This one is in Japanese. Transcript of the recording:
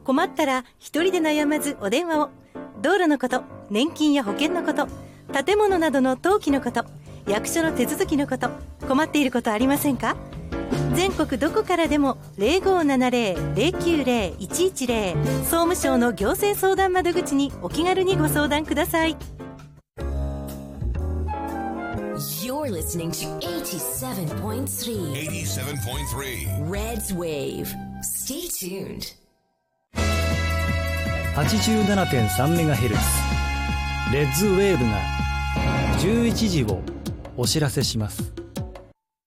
困ったら一人で悩まずお電話を。道路のこと、年金や保険のこと、建物などの登記のこと、役所の手続きのこと、困っていることありませんか？全国どこからでも 0570-090-110 総務省の行政相談窓口にお気軽にご相談ください。 You're listening to 87.3 Red's Wave. Stay tuned. 87.3MHz レッズウェーブが11時をお知らせします。